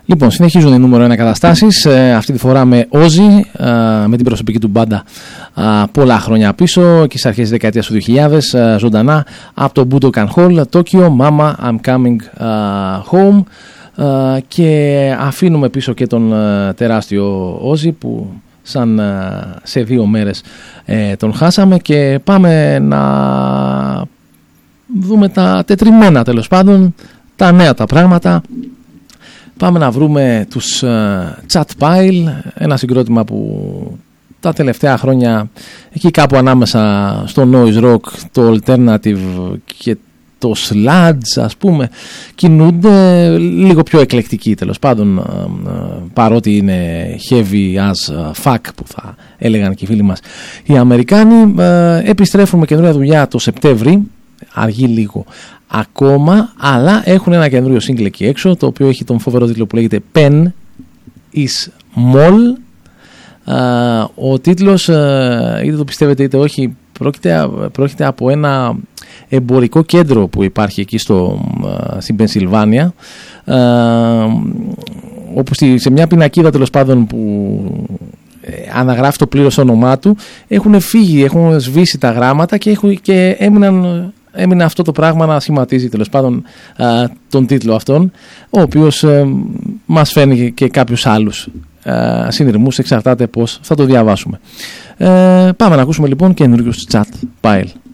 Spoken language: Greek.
Λοιπόν, συνεχίζουν οι νούμερο 1 καταστάσεις, αυτή τη φορά με Ozzy, με την προσωπική του μπάντα πολλά χρόνια πίσω και στις αρχές της δεκαετίας του 2000, ζωντανά από το Budokan Hall, Tokyo, Mama, I'm Coming Home, και αφήνουμε πίσω και τον τεράστιο Ozzy που σαν σε 2 μέρες τον χάσαμε, και πάμε να δούμε τα τετριμμένα, τέλος πάντων, τα νέα τα πράγματα. Πάμε να βρούμε τους Chat Pile, ένα συγκρότημα που τα τελευταία χρόνια εκεί κάπου ανάμεσα στο noise rock, το alternative και το sludge, ας πούμε, κινούνται λίγο πιο εκλεκτικοί, τέλος πάντων, παρότι είναι heavy as fuck που θα έλεγαν και οι φίλοι μας οι Αμερικάνοι. Επιστρέφουν με καινούργια δουλειά το Σεπτέμβρη, αργεί λίγο ακόμα, αλλά έχουν ένα καινούριο single εκεί έξω, το οποίο έχει τον φοβερό τίτλο που λέγεται Pen is Mall. Ο τίτλος, είτε το πιστεύετε είτε όχι, πρόκειται από ένα εμπορικό κέντρο που υπάρχει εκεί στην Πενσιλβάνια, όπου σε μια πινακίδα, τέλος πάντων, που αναγράφει το πλήρως όνομά του, έχουν φύγει, έχουν σβήσει τα γράμματα και έμεινε αυτό το πράγμα να σχηματίζει, τέλος πάντων, τον τίτλο αυτόν, ο οποίος μας φαίνει και κάποιους άλλους συνειρμούς, εξαρτάται πώς θα το διαβάσουμε. Πάμε να ακούσουμε λοιπόν καινούριους Chat Pile.